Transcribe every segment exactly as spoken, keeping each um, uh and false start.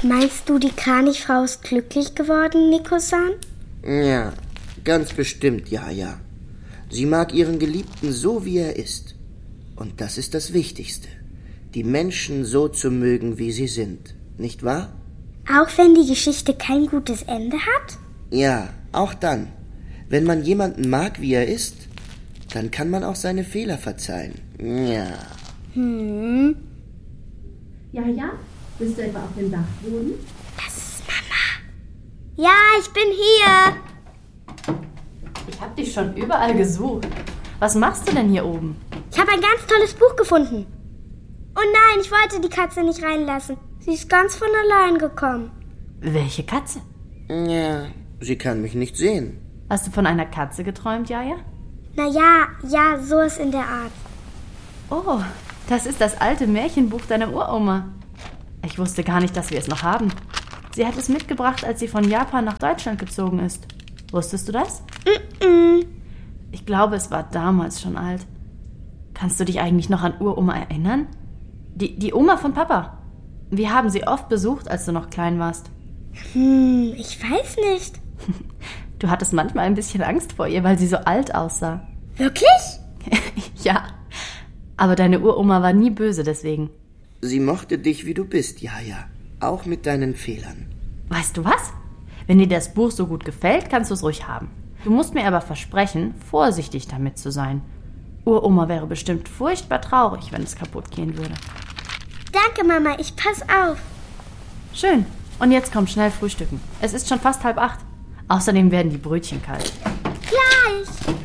Meinst du, die Kranichfrau ist glücklich geworden, Nico-san? Ja, ganz bestimmt, ja, ja. Sie mag ihren Geliebten so, wie er ist. Und das ist das Wichtigste. Die Menschen so zu mögen, wie sie sind. Nicht wahr? Auch wenn die Geschichte kein gutes Ende hat? Ja, auch dann. Wenn man jemanden mag, wie er ist, dann kann man auch seine Fehler verzeihen. Ja. Hm. Ja, ja. Bist du etwa auf dem Dachboden? Das ist Mama. Ja, ich bin hier. Ich habe dich schon überall gesucht. Was machst du denn hier oben? Ich habe ein ganz tolles Buch gefunden. Oh nein, ich wollte die Katze nicht reinlassen. Sie ist ganz von allein gekommen. Welche Katze? Ja, sie kann mich nicht sehen. Hast du von einer Katze geträumt, Jaja? Na ja, ja, so ist in der Art. Oh, das ist das alte Märchenbuch deiner Uroma. Ich wusste gar nicht, dass wir es noch haben. Sie hat es mitgebracht, als sie von Japan nach Deutschland gezogen ist. Wusstest du das? Mm-mm. Ich glaube, es war damals schon alt. Kannst du dich eigentlich noch an Uroma erinnern? Die, die Oma von Papa. Wir haben sie oft besucht, als du noch klein warst. Hm, ich weiß nicht. Du hattest manchmal ein bisschen Angst vor ihr, weil sie so alt aussah. Wirklich? Ja, aber deine Uroma war nie böse deswegen. Sie mochte dich, wie du bist, ja, ja. Auch mit deinen Fehlern. Weißt du was? Wenn dir das Buch so gut gefällt, kannst du es ruhig haben. Du musst mir aber versprechen, vorsichtig damit zu sein. Uroma wäre bestimmt furchtbar traurig, wenn es kaputt gehen würde. Danke, Mama, ich pass auf. Schön. Und jetzt komm schnell frühstücken. Es ist schon fast halb acht. Außerdem werden die Brötchen kalt. Gleich.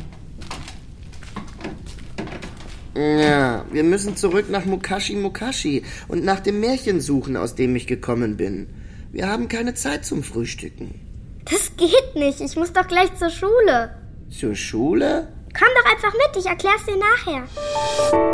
Ja, wir müssen zurück nach Mukashi Mukashi und nach dem Märchen suchen, aus dem ich gekommen bin. Wir haben keine Zeit zum Frühstücken. Das geht nicht. Ich muss doch gleich zur Schule. Zur Schule? Komm doch einfach mit, ich erklär's dir nachher.